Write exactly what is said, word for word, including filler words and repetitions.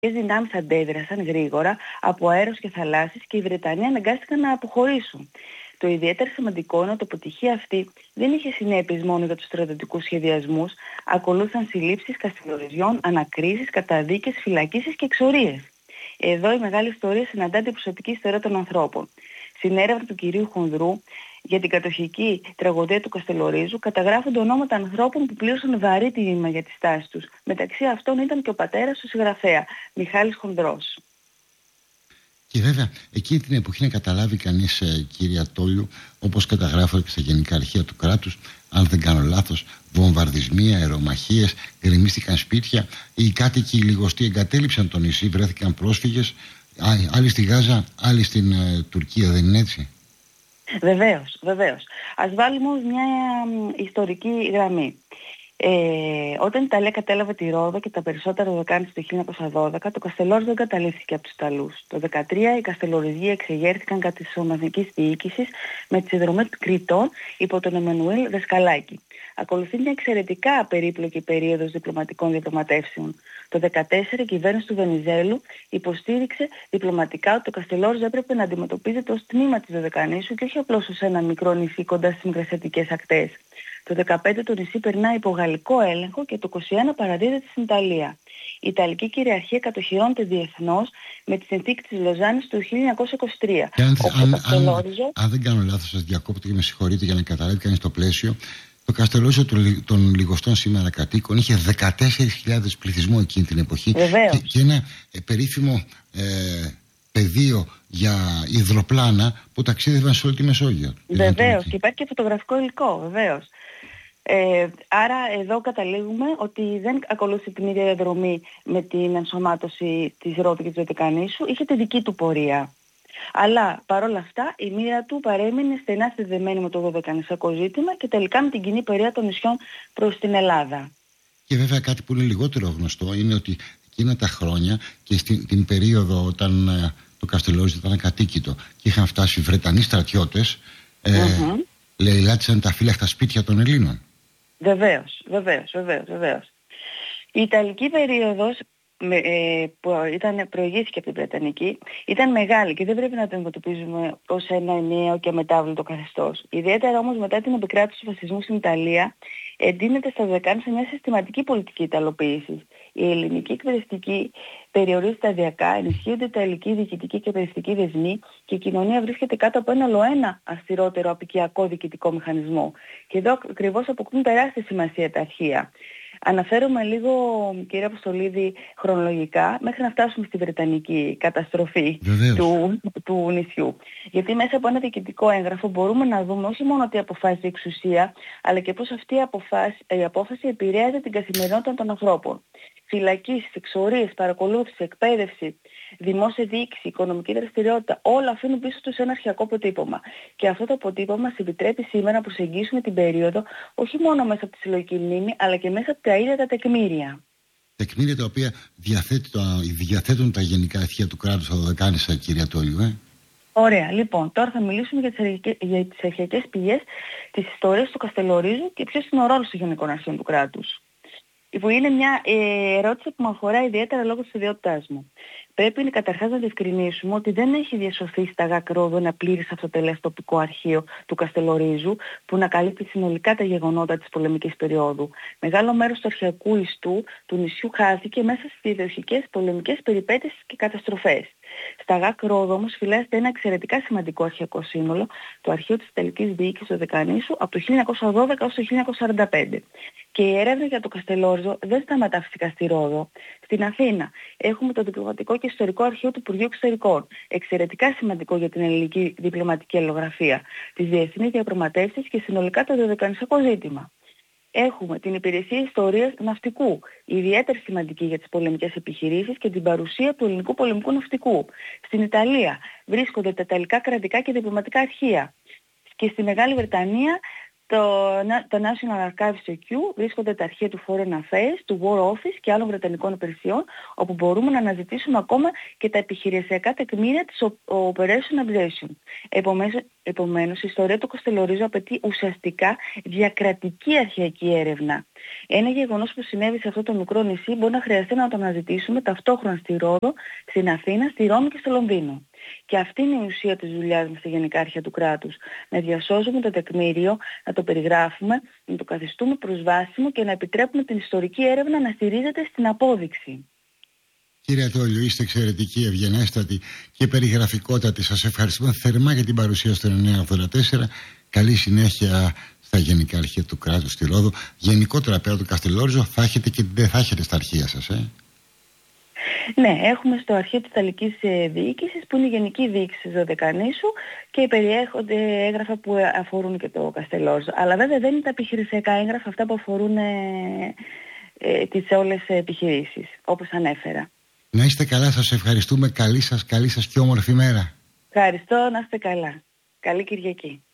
Οι δυνάμεις αντέδρασαν γρήγορα από αέρος και θαλάσσης και οι Βρετανοί αναγκάστηκαν να αποχωρήσουν. Το ιδιαίτερα σημαντικό είναι ότι η αποτυχία αυτή δεν είχε συνέπειες μόνο για τους στρατιωτικούς σχεδιασμούς, ακολούθησαν συλλήψεις καστελοριζιών, ανακρίσεις, καταδίκες, φυλακίσεις και εξορίες. Εδώ η μεγάλη ιστορία συναντά την προσωπική ιστορία των ανθρώπων. Στην έρευνα του κυρίου Χονδρού για την κατοχική τραγωδία του Καστελορίζου καταγράφονται ονόματα ανθρώπων που πλήρωσαν βαρύ τίμημα για τη στάση τους. Μεταξύ αυτών ήταν και ο πατέρας του συγγραφέα, Μιχάλης Χονδρός. Και βέβαια, εκείνη την εποχή να καταλάβει κανείς, ε, κύριε Αττόλιου, όπως καταγράφονται και στα γενικά αρχεία του κράτους, αν δεν κάνω λάθος, βομβαρδισμοί, αερομαχίες, γκρεμίστηκαν σπίτια, οι κάτοικοι λιγοστοί εγκατέλειψαν το νησί, βρέθηκαν πρόσφυγες, άλλοι στη Γάζα, άλλοι στην ε, Τουρκία, δεν είναι έτσι? Βεβαίως, βεβαίως. Ας βάλουμε όμως μια ε, ιστορική γραμμή. Ε, όταν η Ιταλία κατέλαβε τη Ρόδο και τα περισσότερα δωδεκάνησα το χίλια εννιακόσια δώδεκα, το Καστελόριζο δεν καταλήφθηκε από τους Ιταλούς. Το χίλια εννιακόσια δεκατρία οι Καστελοριζοί εξεγέρθηκαν κατά της Ομαδικής Διοίκησης με τη συνδρομή Κρητών υπό τον Εμμανουήλ Δεσκαλάκη. Ακολουθεί μια εξαιρετικά περίπλοκη περίοδος διπλωματικών διαπραγματεύσεων. Το χίλια εννιακόσια δεκατέσσερα η κυβέρνηση του Βενιζέλου υποστήριξε διπλωματικά ότι το Καστελόριζο έπρεπε να αντιμετωπίζεται ως τμήμα της Δωδεκανήσου και όχι απλώς ως ένα μικρό νησί κοντά στις μικρασιατικές ακτές. Το χίλια εννιακόσια δεκαπέντε το νησί περνάει υπό γαλλικό έλεγχο και το είκοσι ένα παραδίδεται στην Ιταλία. Η Ιταλική κυριαρχία κατοχυρώνεται διεθνώς με τη συνθήκη της Λοζάνης του χίλια εννιακόσια είκοσι τρία. Και αν, αν, αν, αν δεν κάνω λάθος, σας διακόπτω και με συγχωρείτε για να καταλάβει κανείς το πλαίσιο. Το Καστελόριζο των, των λιγοστών σήμερα κατοίκων είχε δεκατέσσερις χιλιάδες πληθυσμό εκείνη την εποχή. Και, και ένα ε, περίφημο ε, πεδίο για υδροπλάνα που ταξίδευαν σε όλη τη Μεσόγειο. Βεβαίως, και υπάρχει και φωτογραφικό υλικό, βεβαίως. Ε, άρα εδώ καταλήγουμε ότι δεν ακολούθησε την ίδια διαδρομή με την ενσωμάτωση της Ρόδου και της Δωδεκανήσου, είχε τη δική του πορεία. Αλλά παρόλα αυτά η μοίρα του παρέμεινε στενά συνδεμένη με το δωδεκανησιακό ζήτημα και τελικά με την κοινή πορεία των νησιών προς την Ελλάδα. Και βέβαια κάτι που είναι λιγότερο γνωστό είναι ότι εκείνα τα χρόνια και στην την περίοδο όταν ε, το Καστελόριζο ήταν ακατοίκητο και είχαν φτάσει Βρετανοί στρατιώτες, ε, mm-hmm. λαιλάτισαν τα φύλακτα σπίτια των Ελλήνων. Βεβαίως, βεβαίως, βεβαίως, βεβαίως. Η Ιταλική περίοδος με, ε, που ήταν, προηγήθηκε από την Βρετανική, ήταν μεγάλη και δεν πρέπει να το αντιμετωπίζουμε ως ένα ενιαίο και αμετάβλητο καθεστώς. Ιδιαίτερα όμως μετά την επικράτηση του φασισμού στην Ιταλία, εντείνεται στα δεκάνησα μια συστηματική πολιτική ιταλοποίησης. Η ελληνική εκπαιδευτική περιορίζεται σταδιακά, ενισχύονται τα ιταλική διοικητική και εκπαιδευτική δεσμοί και η κοινωνία βρίσκεται κάτω από ένα ολοένα αυστηρότερο απικιακό διοικητικό μηχανισμό. Και εδώ ακριβώς αποκτούν τεράστια σημασία τα αρχεία. Αναφέρομαι λίγο, κύριε Αποστολίδη, χρονολογικά, μέχρι να φτάσουμε στη Βρετανική καταστροφή του, του νησιού. Γιατί μέσα από ένα διοικητικό έγγραφο μπορούμε να δούμε όχι μόνο τι αποφάσισε η εξουσία, αλλά και πώς αυτή η αποφάση, η απόφαση επηρέαζε την καθημερινότητα των ανθρώπων. Φυλακίσεις, εξορίες, παρακολούθηση, εκπαίδευση, δημόσια διοίκηση, οικονομική δραστηριότητα, όλα αφήνουν πίσω τους ένα αρχαιακό αποτύπωμα. Και αυτό το αποτύπωμα μας επιτρέπει σήμερα να προσεγγίσουμε την περίοδο όχι μόνο μέσα από τη συλλογική μνήμη, αλλά και μέσα από τα ίδια τα τεκμήρια. Τεκμήρια τα οποία διαθέτουν τα γενικά αρχεία του κράτους, θα το δεκάνησα, κύριε Αττόλιου, ε? Ωραία, λοιπόν, τώρα θα μιλήσουμε για τις, αρχικές, για τις αρχαιακές πηγές της ιστορίας του Καστελορίζου και ποιος είναι ο ρόλος των γενικών αρχείων του κράτους. Που είναι μια ε, ερώτηση που με αφορά ιδιαίτερα λόγω της ιδιότητάς μου. Πρέπει καταρχάς να διευκρινίσουμε ότι δεν έχει διασωθεί στα ΓΑΚ Ρόδο ένα πλήρες αυτοτελές τοπικό αρχείο του Καστελορίζου που να καλύπτει συνολικά τα γεγονότα της πολεμικής περίοδου. Μεγάλο μέρος του αρχαιακού ιστού του νησιού χάθηκε μέσα στις ιδεολογικές πολεμικές περιπέτειες και καταστροφές. Στα ΓΑΚ Ρόδο όμως φυλάσσεται ένα εξαιρετικά σημαντικό αρχαιακό σύνολο, το αρχείο της Ιταλικής Διοίκησης του Δωδεκανήσου από το χίλια εννιακόσια δώδεκα έως το χίλια εννιακόσια σαράντα πέντε. Και η έρευνα για το Καστελόριζο δεν σταματά φυσικά στη Ρόδο. Στην Αθήνα έχουμε το διπλωματικό και ιστορικό αρχείο του Υπουργείου Εξωτερικών, εξαιρετικά σημαντικό για την ελληνική διπλωματική αλληλογραφία, τις διεθνείς διαπραγματεύσεις και συνολικά το δωδεκανησιακό ζήτημα. Έχουμε την Υπηρεσία Ιστορίας Ναυτικού, ιδιαίτερα σημαντική για τις πολεμικές επιχειρήσεις και την παρουσία του ελληνικού πολεμικού ναυτικού. Στην Ιταλία βρίσκονται τα ιταλικά κρατικά και διπλωματικά αρχεία. Και στη Μεγάλη Βρετανία Στο το National Archives στο Kew βρίσκονται τα αρχεία του Foreign Affairs, του War Office και άλλων βρετανικών υπηρεσιών, όπου μπορούμε να αναζητήσουμε ακόμα και τα επιχειρησιακά τεκμήρια της Operation Abduction. Επομένως, επομένως, η ιστορία του Καστελορίζου απαιτεί ουσιαστικά διακρατική αρχαιακή έρευνα. Ένα γεγονός που συνέβη σε αυτό το μικρό νησί μπορεί να χρειαστεί να το αναζητήσουμε ταυτόχρονα στη Ρόδο, στην Αθήνα, στη Ρώμη και στο Λονδίνο. Και αυτή είναι η ουσία της δουλειάς μας στη Γενικά Αρχαία του Κράτους. Να διασώζουμε το τεκμήριο, να το περιγράφουμε, να το καθιστούμε προσβάσιμο και να επιτρέπουμε την ιστορική έρευνα να στηρίζεται στην απόδειξη. Κύριε Τόλιου, είστε εξαιρετική, ευγενέστατη και περιγραφικότατη. Σας ευχαριστούμε θερμά για την παρουσία στο εννιά ογδόντα τέσσερα. Καλή συνέχεια στα Γενικά Αρχαία του Κράτους στη Ρόδο. Γενικότερα πέρα του Καστελόριζο θα έχετε και δεν θα έχετε στα αρχεία σας, ε? Ναι, έχουμε στο αρχείο της Ιταλικής Διοίκησης που είναι η Γενική Διοίκηση της Δωδεκανήσου και περιέχονται έγγραφα που αφορούν και το Καστελόριζο. Αλλά βέβαια δεν είναι τα επιχειρησιακά έγγραφα αυτά που αφορούν ε, ε, τις όλες επιχειρήσεις, όπως ανέφερα. Να είστε καλά, σας ευχαριστούμε. Καλή σας, καλή σας και όμορφη μέρα. Ευχαριστώ, να είστε καλά. Καλή Κυριακή.